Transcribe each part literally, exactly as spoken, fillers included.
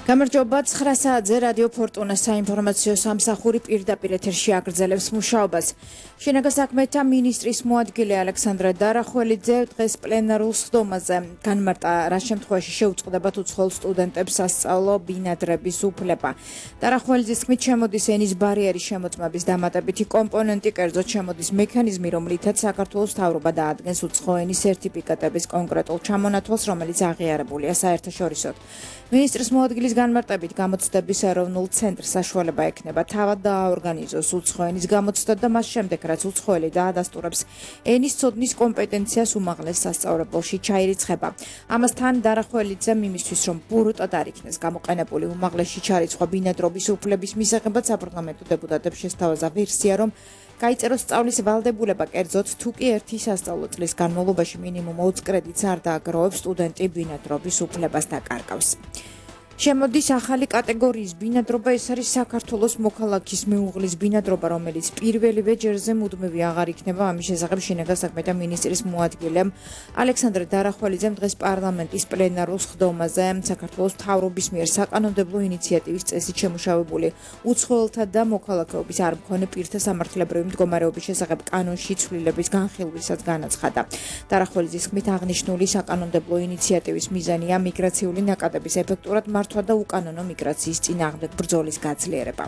გამარჯობა ცხრა საათზე რადიო ფორტუნა საინფორმაციო სამსახური პირდაპირ ეთერში აგრძელებს მუშაობას. შინაგან საქმეთა მინისტრის მოადგილე ალექსანდრე დარახველიძე დღეს პლენარულ სხდომაზე განმარტა, რა შემთხვევაში შეუწყდებათ უცხოელ სტუდენტებს სასწავლო ბინადრების უფლება. დარახველიძის თქმით, შემოდის ენის ბარიერის შემოწმების დამატებითი კომპონენტი, კერძოდ შემოდის მექანიზმი, რომლითაც საქართველოს მთავრობა დაადგენს უცხო ენის სერტიფიკატების კონკრეტულ ჩამონათვალს, რომელიც აღიარებულია საერთაშორისოდ. მინისტრის მოადგილის განმარტებით გამოცდების ეროვნულ ცენტრს საშუალება ექნება თავად დააორგანიზოს უცხო ენის გამოცდა და მას შემდეგ, რაც უცხოელი დაადასტურებს ენის ცოდნის კომპეტენციას უმაღლეს სასწავლებელში ჩაირიცხება. ამასთან დარახველიძემ იმისთვის, რომ ბურუტად არ იქნეს გამოყენებული უმაღლესში ჩარიცხვა ბინადრობის უფლების მისაღებად საპარლამენტო დეპუტატებს შესთავაზა ვერსია, რომ გაიწეროს სწავლის ვალდებულება, კერძოდ თუ კი ერთი სასწავლო წლის განმავლობაში მინიმუმ ოც კრედიტს არ დააგროვებს, სტუდენტი ბინადრობის უფლებას დაკარგავს. შემოდის ახალი კატეგორიის ბინადრობა, ეს არის საქართველოს მოქალაქის მეუღლის ბინადრობა, რომელიც პირველივე ჯერზე მუდმივი აღარ იქნება. ამის შესახებ შინაგან საქმეთა მინისტრის მოადგილემ ალექსანდრე დარახველიძემ დღეს პარლამენტის პლენარულ სხდომაზე საქართველოს მთავრობის მიერ საკანონმდებლო ინიციატივის წესით შემუშავებული უცხოელთა და მოქალაქეობის არ მქონე პირთა სამართლებრივი მდგომარეობის შესახებ კანონში ცვლილების განხილვისაც განაცხადა. დარახველიძის თქმით, აღნიშნული საკანონმდებლო ინიციატივის მიზანია მიგრაციული ნაკადების ეფექტურად და უკანონო მიგრაციის წინააღმდეგ ბრძოლის გაძლიერება.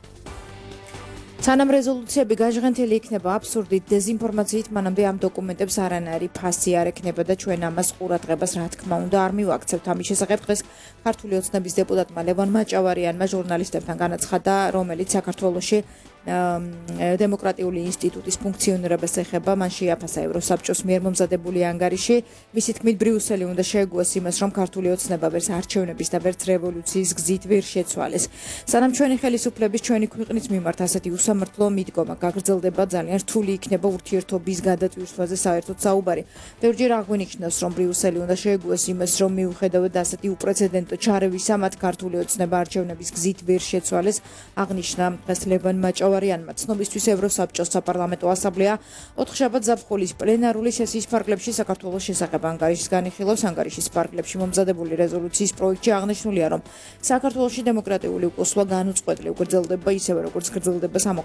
სანამ რეზოლუციები გაჟღენთილი იქნება აბსურდით, დეზინფორმაციით, მანამდე ამ დოკუმენტებს არანაირი ფასი არ ექნება და ჩვენ ამას ყურადღებას რა თქმა უნდა არ მივაქცევთ. ამის შესახებ დღეს ქართული ოცნების დეპუტატმა ლევან მაჭავარიანმა ჟურნალისტებთან განაცხადა, რომელიც საქართველოში დემოკრატიული ინსტიტუტის ფუნქციონირებას ეხება, მან შეაფასა ევროსაბჭოს მიერ მომზადებული ანგარიში. მისი თქმით, ბრიუსელი უნდა შეეგუოს იმას, რომ ქართული ოცნება ვერც არჩევნების და ვერც რევოლუციის გზით ვერ შეცვალეს. სანამ ჩვენი ხელისუფლების, ჩვენი ქვეყნის მიმართ ასეთი უსამართლო მიდგომა გაგრძელდება, ძალიან რთული იქნება ურთიერთობის გადატვირთვაზე საერთოდ საუბარი. ბევრჯერ აღვინიშნავს, რომ ბრიუსელი უნდა შეეგუოს იმას, რომ მიუხედავად ასეთი უპრეცედენტო ჩარევისა, მათ ქართული ოცნება არჩევნების გზით ვერ შეცვალეს, აღნიშნა დღეს ლევან მაჭავარიანმა. ცნობისთვის ევროსაბჭოს საპარლამენტო ასამბლეა ოთხშაბათ ზაფხულის პლენარული სესიის ფარგლებში საქართველოს შესახებ ანგარიშს განიხილავს. ანგარიშის ფარგლებში მომზადებული რეზოლუციის პროექტში აღნიშნულია, რომ საქართველოში დემოკრატიული უკუსვა განუწყვეტლივ გრძელდება, ისევე როგორც გრძელდება